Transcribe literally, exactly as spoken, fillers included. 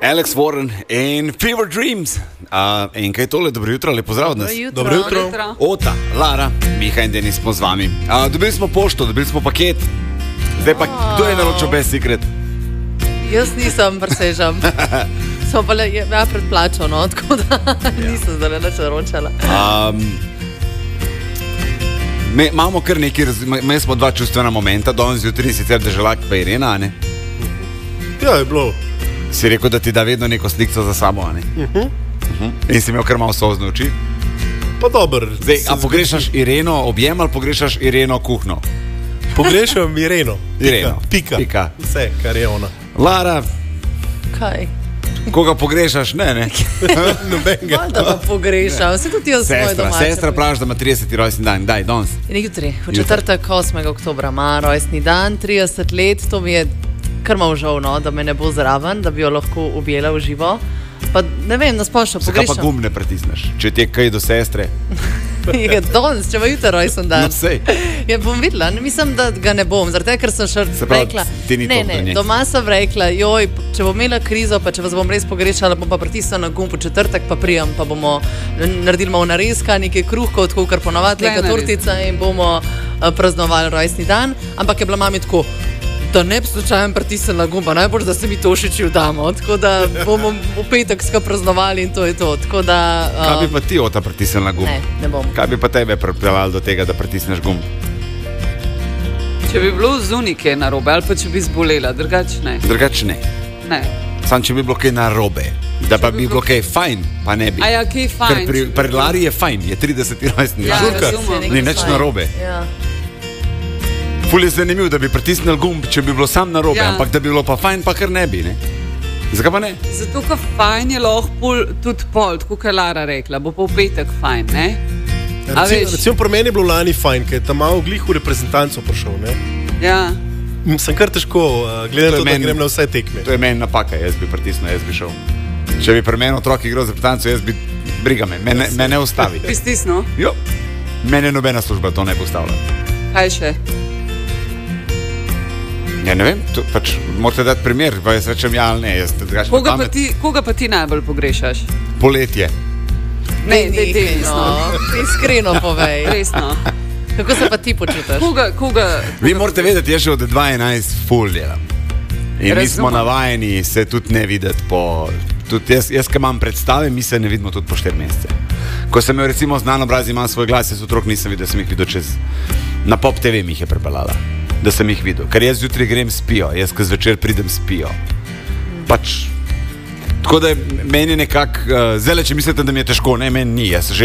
Alex Warren in Fever Dreams. Uh, in kaj je tole? Dobro jutro, lepo zdrav od nas. Dobro jutro. Dobro jutro. Ota, Lara, Miha in Denis smo z vami. Uh, dobili smo pošto, dobili smo paket. Zdaj pa, oh. Kdo je naročil Best Secret? Jaz nisem, presežem. Smo pa le, ja, predplačal, no, tako da ja. Nisem zdaj neč naročala. Um, me, imamo kar nekaj, me smo dva čustvena momenta, danes jutri sicer Deželak pa Irena, ne? Ja, je bilo. Si rekel, da ti da vedno neko slikco za sabo, ne? Uh-huh. Uh-huh. In si imel kar malo solzne oči? Pa dober. Zdaj, a pogrešaš Ireno objem ali pogrešaš Ireno kuhno? Pogrešam Ireno. Ireno. Pika. Pika. Vse, kar je ona. Lara. Kaj? Koga pogrešaš? Ne, ne. Nobenega. Da pa pogrešam. Se tudi jaz svoj domače. Sestra praviš, da ima trideseti rojstni dan. Daj, danes. In jutri, v četrtek osmega oktobra ima rojstni dan, trideset let, to mi je kar malo žal, no, da me ne bo zraven, da bi jo lahko objela v živo. Pa ne vem, nasplošno pogrešam. Zakaj pa gum ne pritisneš, če ti je kaj do sestre? Je danes, če bo jutri rojsten dan. No, sej. Ja, bom videla, mislim, da ga ne bom, zaradi tega, ker sem še rekla. Ne, ne, doma sem rekla, joj, če bom imela krizo, pa če vas bom res pogrešala, bom pa pritisnila na gumb v četrtek, pa prijem, pa bomo naredili malo narezka, nekaj kruhkov, tako kar ponovadi, neka tortica in bomo uh, praznovali rojstni dan. Ampak je bila mami tako, da ne bi slučajno pritisnila gumba, najbolj, da se mi to šiči vdamo, tako da bomo v petek ska praznovali in to je to, tako da... Uh, Kaj bi pa ti ota pritisnila gumb? Ne, ne bom. Kaj bi pa tebe pripeljalo do tega, da pritisneš gumb? Če bi bilo zunike narobe, ali pa če bi zbolela, drugače ne. Drugače ne. Ne. Sam če bi bilo kaj narobe, da pa bi bilo kaj fajn, pa ne bi. A ja, kaj fajn. Ker pri, pri Lari je fajn, je trideseti rojstni dan. Ja, razumem. Ni nič narobe. Ja. Ful je zanimiv, da bi pritisnil gumb, če bi bilo sam narobe, ja. Ampak da bi bilo pa fajn, pa kar ne bi, ne? Zakaj pa ne? Zato, ker fajn je lahko pol, tudi pol, tako kot je Lara rekla, bo pa v petek fajn, ne? Ja, recimo, recimo pri meni je bilo lani fajn, ker je tam malo glih v reprezentanco prišel, ne? Ja. Sem kar težko, gledam to, to men, da grem na vse tekme. To je meni napaka, jaz bi pritisnil, jaz bi šel. Če bi pri meni otrok igral za reprezentanco, jaz bi, briga me, me, me ne ustavi. Bi stisnil? Jo, mene nobena služba to ne bi ustavila. Kaj še? Ja, ne vem, to, pač morate dati primer, pa jaz rečem ja ali ne. Jaz, koga, pa ti, koga pa ti najbolj pogrešaš? Poletje. Ne, ne, ne, no, iskreno povej. Resno. Kako se pa ti počutiš? Koga, koga, Vi koga morate vedeti, jaz še od dva enajst ful delam. In mi smo navajeni se tudi ne videti po... Tudi jaz, jaz ki imam predstave, mi se ne vidimo tudi po štiri mesece. Ko sem imel recimo znan obraz, imam svoj glas, jaz otrok nisem videl, sem jih videl čez... Na Pop te ve mi jih je prepeljala, da sem jih videl. Ker jaz zjutraj grem spijo, jaz ko zvečer pridem spijo. Pač... Tako da meni nekako... Uh, zdaj, če mislite, da mi je težko, ne, meni ni. Jaz že